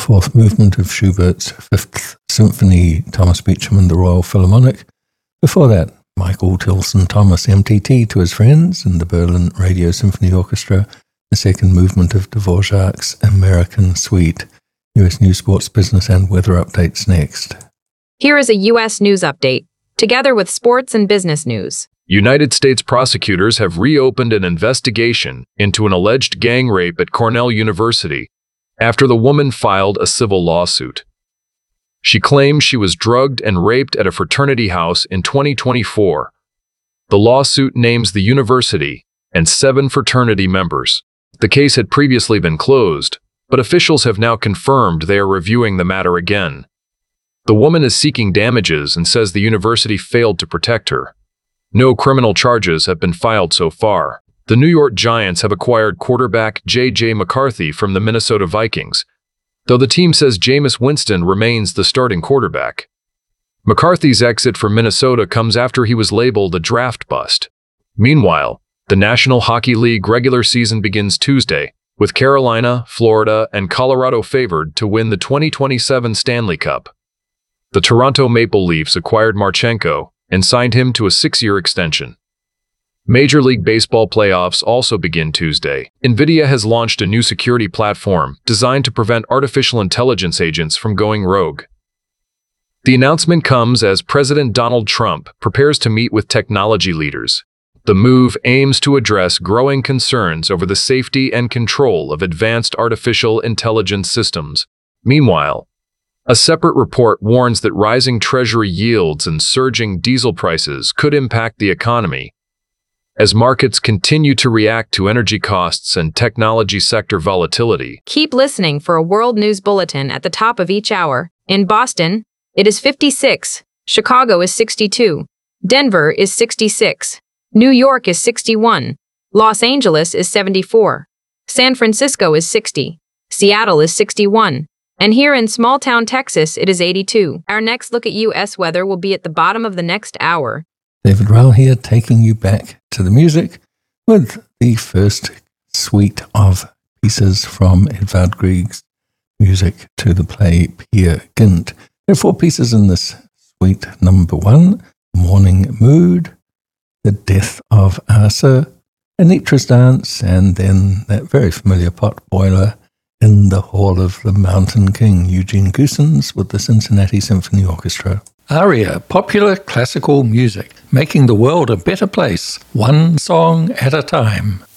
fourth movement of Schubert's Fifth Symphony, Thomas Beecham and the Royal Philharmonic. Before that, Michael Tilson Thomas, MTT, to his friends in the Berlin Radio Symphony Orchestra, the second movement of Dvorak's American Suite. U.S. News, Sports, Business and Weather updates next. Here is a U.S. news update, together with sports and business news. United States prosecutors have reopened an investigation into an alleged gang rape at Cornell University after the woman filed a civil lawsuit. She claims she was drugged and raped at a fraternity house in 2024. The lawsuit names the university and 7 fraternity members. The case had previously been closed, but officials have now confirmed they are reviewing the matter again. The woman is seeking damages and says the university failed to protect her. No criminal charges have been filed so far. The New York Giants have acquired quarterback J.J. McCarthy from the Minnesota Vikings, though the team says Jameis Winston remains the starting quarterback. McCarthy's exit from Minnesota comes after he was labeled a draft bust. Meanwhile, the National Hockey League regular season begins Tuesday, with Carolina, Florida, and Colorado favored to win the 2027 Stanley Cup. The Toronto Maple Leafs acquired Marchenko and signed him to a 6-year extension. Major League Baseball playoffs also begin Tuesday. NVIDIA has launched a new security platform designed to prevent artificial intelligence agents from going rogue. The announcement comes as President Donald Trump prepares to meet with technology leaders. The move aims to address growing concerns over the safety and control of advanced artificial intelligence systems. Meanwhile, a separate report warns that rising Treasury yields and surging diesel prices could impact the economy as markets continue to react to energy costs and technology sector volatility. Keep listening for a world news bulletin at the top of each hour. In Boston, it is 56. Chicago is 62. Denver is 66. New York is 61. Los Angeles is 74. San Francisco is 60. Seattle is 61. And here in small-town Texas, it is 82. Our next look at U.S. weather will be at the bottom of the next hour. David Rowell here, taking you back to the music with the first suite of pieces from Edvard Grieg's music to the play Peer Gynt. There are 4 pieces in this suite. Number 1, Morning Mood, The Death of Asa, Anitra's Dance, and then that very familiar pot boiler in the Hall of the Mountain King, Eugene Goosens with the Cincinnati Symphony Orchestra. ARIA, popular classical music, making the world a better place, one song at a time.